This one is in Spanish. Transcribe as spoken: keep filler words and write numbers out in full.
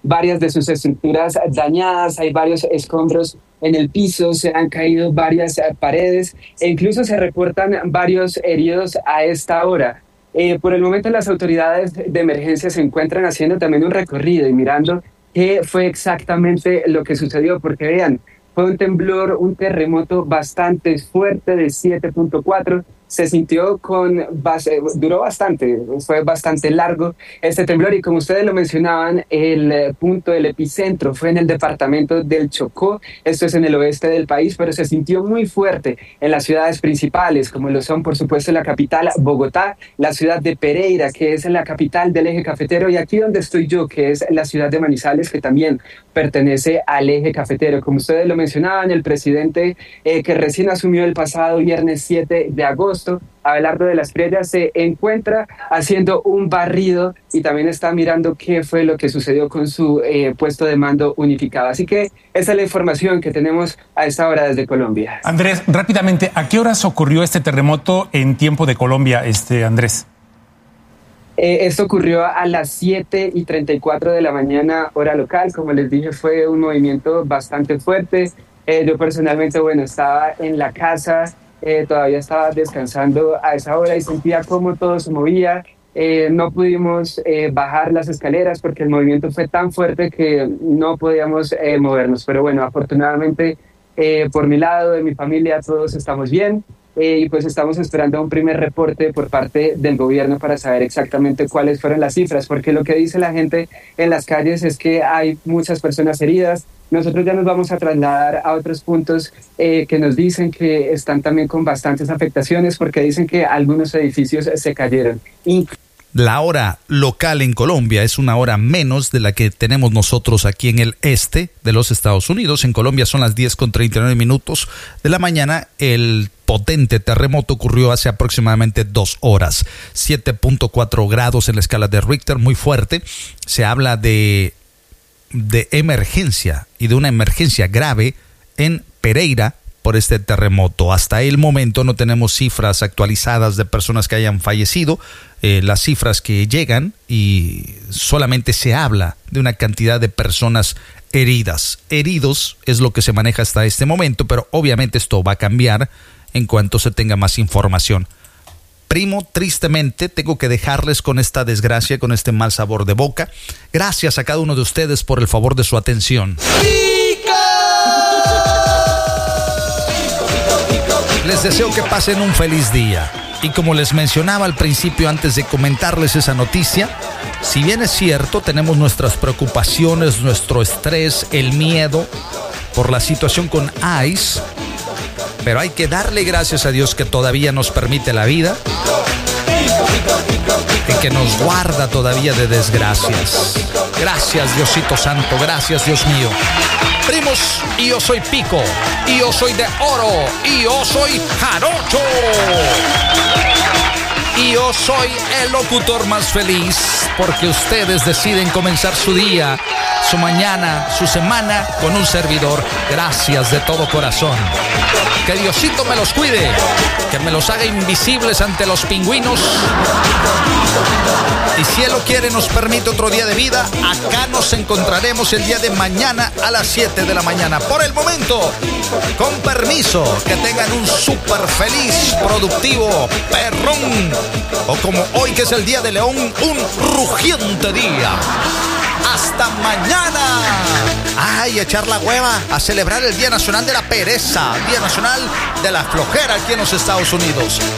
varias de sus estructuras dañadas, hay varios escombros en el piso, se han caído varias eh, paredes e incluso se reportan varios heridos a esta hora. Eh, por el momento las autoridades de emergencia se encuentran haciendo también un recorrido y mirando qué fue exactamente lo que sucedió, porque vean, fue un temblor, un terremoto bastante fuerte de siete punto cuatro, se sintió con base, duró bastante, fue bastante largo este temblor y como ustedes lo mencionaban, el punto del epicentro fue en el departamento del Chocó, esto es en el oeste del país, pero se sintió muy fuerte en las ciudades principales, como lo son por supuesto la capital Bogotá, la ciudad de Pereira, que es la capital del eje cafetero, y aquí donde estoy yo, que es la ciudad de Manizales, que también pertenece al eje cafetero. Como ustedes lo mencionaban, el presidente eh, que recién asumió el pasado viernes siete de agosto, Abelardo de la Espriella, se encuentra haciendo un barrido y también está mirando qué fue lo que sucedió con su eh, puesto de mando unificado. Así que esa es la información que tenemos a esta hora desde Colombia. Andrés, rápidamente, ¿a qué horas ocurrió este terremoto en tiempo de Colombia, este Andrés? Eh, esto ocurrió a las siete y treinta y cuatro de la mañana, hora local. Como les dije, fue un movimiento bastante fuerte. Eh, yo personalmente, bueno, estaba en la casa, eh, todavía estaba descansando a esa hora y sentía cómo todo se movía. Eh, no pudimos eh, bajar las escaleras porque el movimiento fue tan fuerte que no podíamos eh, movernos. Pero bueno, afortunadamente, eh, por mi lado, de mi familia, todos estamos bien. Eh, y pues estamos esperando un primer reporte por parte del gobierno para saber exactamente cuáles fueron las cifras, porque lo que dice la gente en las calles es que hay muchas personas heridas. Nosotros ya nos vamos a trasladar a otros puntos eh, que nos dicen que están también con bastantes afectaciones, porque dicen que algunos edificios se cayeron. Inc- La hora local en Colombia es una hora menos de la que tenemos nosotros aquí en el este de los Estados Unidos. En Colombia son las diez con treinta y nueve minutos de la mañana. El potente terremoto ocurrió hace aproximadamente dos horas. siete punto cuatro grados en la escala de Richter, muy fuerte. Se habla de, de emergencia y de una emergencia grave en Pereira por este terremoto. Hasta el momento no tenemos cifras actualizadas de personas que hayan fallecido. Eh, las cifras que llegan y solamente se habla de una cantidad de personas heridas. Heridos es lo que se maneja hasta este momento, pero obviamente esto va a cambiar en cuanto se tenga más información. Primo, tristemente tengo que dejarles con esta desgracia, con este mal sabor de boca. Gracias a cada uno de ustedes por el favor de su atención. Les deseo que pasen un feliz día. Y como les mencionaba al principio, antes de comentarles esa noticia, si bien es cierto, tenemos nuestras preocupaciones, nuestro estrés, el miedo por la situación con ICE, pero hay que darle gracias a Dios que todavía nos permite la vida y que nos guarda todavía de desgracias. Gracias, Diosito Santo, gracias, Dios mío. Primos, y yo soy Pico, y yo soy de oro, y yo soy jarocho. Y yo soy el locutor más feliz porque ustedes deciden comenzar su día, su mañana, su semana con un servidor. Gracias de todo corazón. Que Diosito me los cuide, que me los haga invisibles ante los pingüinos. Y si Él lo quiere, nos permite otro día de vida. Acá nos encontraremos el día de mañana a las siete de la mañana. Por el momento, con permiso, que tengan un súper feliz, productivo, perrón. O como hoy que es el Día de León, un rugiente día. ¡Hasta mañana! ¡Ay, echar la hueva! A celebrar el Día Nacional de la Pereza, Día Nacional de la Flojera aquí en los Estados Unidos.